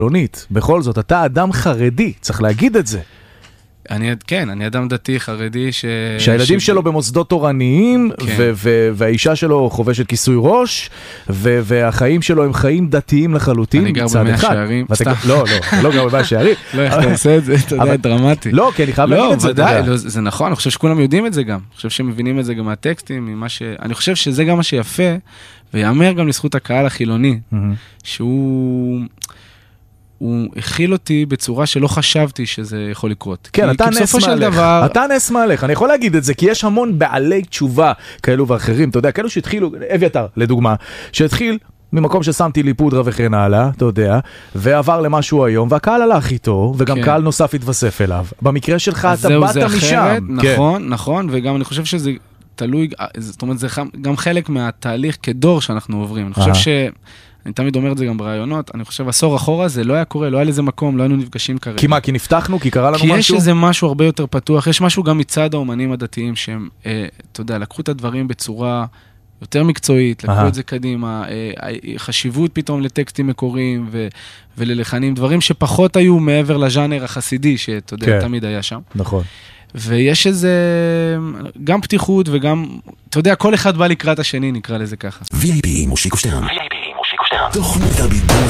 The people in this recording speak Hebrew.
חילונית. בכל זאת, אתה אדם חרדי, צריך להגיד את זה. אני אדם דתי חרדי שהילדים שלו במוסדות תורניים, והאישה שלו חובשת כיסוי ראש, והחיים שלו הם חיים דתיים לחלוטין. אני גר במאה שערים. לא גר במאה שערים. לא, איך אתה עושה את זה, אתה יודע, דרמטי. לא, כי אני חייב להגיד את זה. לא, ודאי, זה נכון, אני חושב שכולם יודעים את זה גם. אני חושב שהם מבינים את זה גם מהטקסטים, אני חושב שזה גם מה שיפה, ויאמר גם לזכות הקהל החילוני, שהוא הכיל אותי בצורה שלא חשבתי שזה יכול לקרות. כן, אתה נס מהלך, אני יכול להגיד את זה, כי יש המון בעלי תשובה כאלו ואחרים, אתה יודע, כאלו שהתחילו, אביתר, לדוגמה, שהתחיל ממקום ששמתי לי פודרה וכן הלאה, אתה יודע, ועבר למשהו היום, והקהל הלך איתו, וגם קהל נוסף התווסף אליו. במקרה שלך, אתה באת משם. נכון, וגם אני חושב שזה תלוי, זאת אומרת, זה גם חלק מהתהליך כדור שאנחנו עוברים. אני חושב אני תמיד אומר את זה גם ברעיונות, אני חושב, עשור אחורה זה לא היה קורה, לא היה לזה מקום, לא היינו נפגשים כרגע. כי מה, כי נפתחנו, כי קרה לנו משהו? כי יש איזה משהו הרבה יותר פתוח, יש משהו גם מצד האומנים הדתיים, שהם, אתה יודע, לקחו את הדברים בצורה יותר מקצועית, לקחו את זה קדימה, חשיבות פתאום לטקסטים מקוריים וללחנים, דברים שפחות היו מעבר לז'אנר החסידי, שאתה יודע, תמיד היה שם. נכון. ויש איזה, גם פתיחות וגם, אתה יודע, כל אחד בא לקראת השני, נקרא לזה ככה. VIP מושיקו שטרן. תוכנית הבידור